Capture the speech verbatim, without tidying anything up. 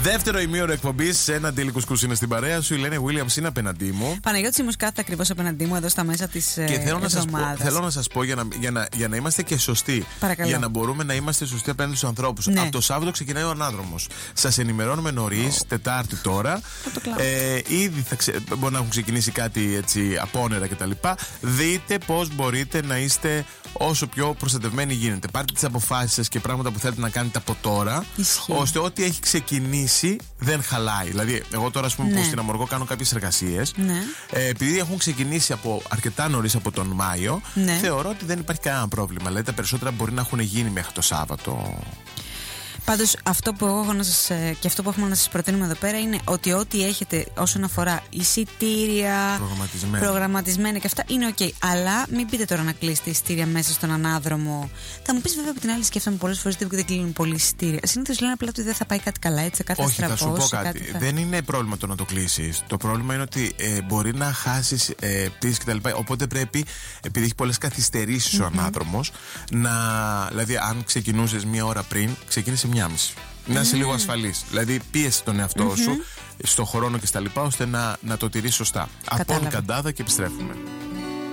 Δεύτερο ημίωρο εκπομπής, ένα ντύλι κουσκούς είναι στην παρέα σου. Η Λένε Williams είναι απέναντί μου. Παναγιώτης Σίμους κάθεται ακριβώς απέναντί μου εδώ στα μέσα της εβδομάδας. Και θέλω να σας πω, θέλω να σας πω για, να, για, να, για να είμαστε και σωστοί. Παρακαλώ. Για να μπορούμε να είμαστε σωστοί απέναντι στους ανθρώπους. Ναι. Από το Σάββατο ξεκινάει ο ανάδρομος. Σας ενημερώνουμε νωρίς, oh. Τετάρτη τώρα. Ε, ήδη θα ξε... μπορεί να έχουν ξεκινήσει κάτι έτσι απόνερα κτλ. Δείτε πώς μπορείτε να είστε όσο πιο προστατευμένοι γίνεται. Πάρτε τις αποφάσεις σας και πράγματα που θέλετε να κάνετε από τώρα. Ισχύει. Ώστε ό,τι έχει ξεκινήσει δεν χαλάει. Δηλαδή, εγώ τώρα, ας πούμε, ναι. που στην Αμοργό κάνω κάποιες εργασίες. Ναι. Ε, επειδή έχουν ξεκινήσει από αρκετά νωρίς από τον Μάιο, ναι. θεωρώ ότι δεν υπάρχει κανένα πρόβλημα. Δηλαδή, τα περισσότερα μπορεί να έχουν γίνει μέχρι το Σάββατο. Πάντως αυτό που εγώ έχω να σας, και αυτό που έχουμε να σας προτείνουμε εδώ πέρα είναι ότι ό,τι έχετε όσον αφορά εισιτήρια, προγραμματισμένα, προγραμματισμένα και αυτά είναι ok. Αλλά μην πείτε τώρα να κλείσετε εισιτήρια μέσα στον ανάδρομο. Θα μου πεις βέβαια από την άλλη, σκέφτομαι πολλές φορές ότι δεν κλείνουν πολλοί εισιτήρια. Συνήθως λένε απλά ότι δεν θα πάει κάτι καλά, έτσι, θα κάθε στραβός. Όχι, θα σου πω κάτι. κάτι θα... Δεν είναι πρόβλημα το να το κλείσεις. Το πρόβλημα είναι ότι ε, μπορεί να χάσεις ε, πτήσεις κτλ. Οπότε πρέπει, επειδή έχει πολλές καθυστερήσεις mm-hmm. ο ανάδρομος, να. Δηλαδή, αν ξεκινούσες μία ώρα πριν, ξεκίνησε μία μισή. Να είσαι mm. λίγο ασφαλής. Δηλαδή, πίεσε τον εαυτό mm-hmm. σου, στον χρόνο και στα λοιπά, ώστε να, να το τηρείς σωστά. Από καντάδα και επιστρέφουμε.